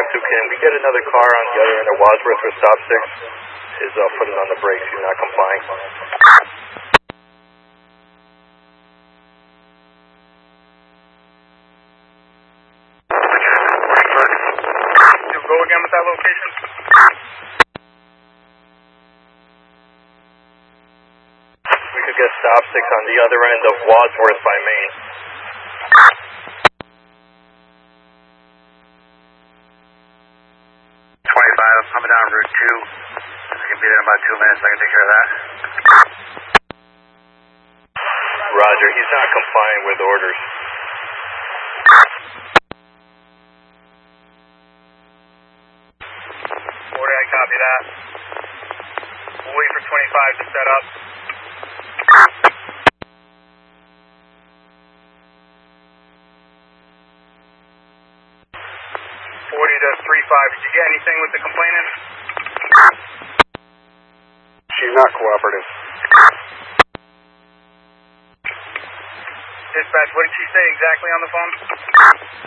can we get another car on the other end of Wadsworth for stop 6? Is footing on the brakes, he's not complying. Go again with that location. We could get stop 6 on the other end of Wadsworth by Main. 25, I'm coming down Route 2. I can be there in about 2 minutes, I can take care of that. Roger, he's not complying with orders. 40, I copy that. We'll wait for 25 to set up. Does 3-5. Did you get anything with the complainant? She's not cooperative. Dispatch, what did she say exactly on the phone?